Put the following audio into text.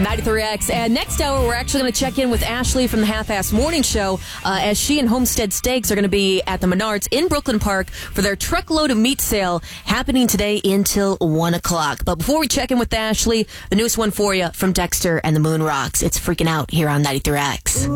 93X. And next hour, we're actually going to check in with Ashley from the Half-Ass Morning Show as she and Homestead Steaks are going to be at the Menards in Brooklyn Park for their truckload of meat sale happening today until 1 o'clock. But before we check in with Ashley, the newest one for you from Dexter and the Moon Rocks. It's Freaking Out here on 93X.